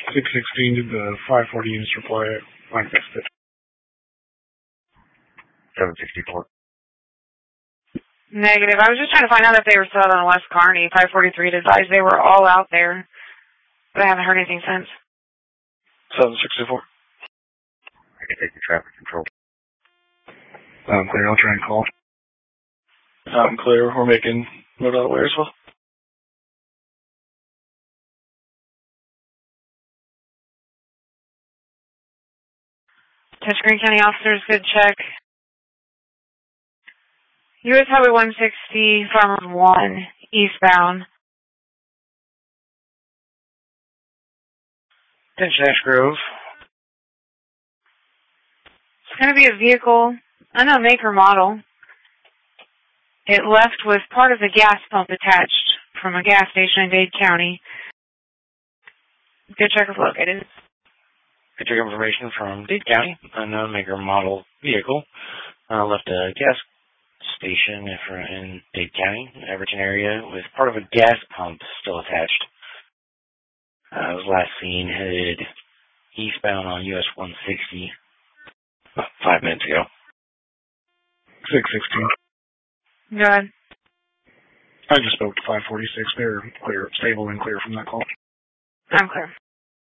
616 did the 540 units reply. Line fixed it. 764. Negative. I was just trying to find out if they were still out on West Kearney. 543 advised they were all out there, but I haven't heard anything since. 764. I can take the traffic control. Clear. I'll try and call. Clear. We're making note out of where as well. Touchgreen County officers, good check. U.S. Highway 160, Farmers 1, eastbound. Attention Ash Grove. It's going to be a vehicle, unknown make or model. It left with part of the gas pump attached from a gas station in Dade County. Good check is located. Good check information from Dade County. Unknown make or model vehicle. Left a gas station in Dade County, Everton area, with part of a gas pump still attached. It was last seen headed eastbound on US 160 about 5 minutes ago. 616. Go ahead. I just spoke to 546. They're clear, stable and clear from that call. I'm clear.